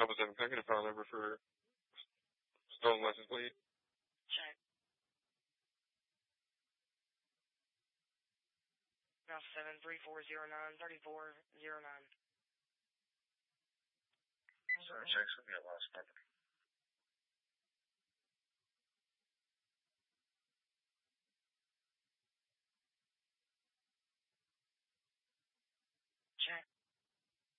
Papa 7, can I get a file number for stolen license plate? Check. Now 73409-3409. Sorry, check, something I lost.